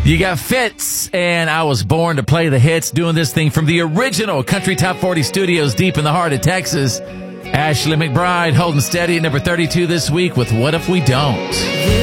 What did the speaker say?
You got Fitz, and I was born to play the hits, doing this thing from the original Country Top 40 studios deep in the heart of Texas. Ashley McBryde holding steady at number 32 this week with What If We Don't?